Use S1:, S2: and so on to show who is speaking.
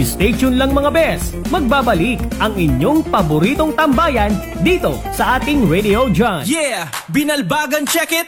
S1: Stay tuned lang mga bes. Magbabalik ang inyong paboritong tambayan dito sa ating Radio John.
S2: Yeah! Binalbagan, check it!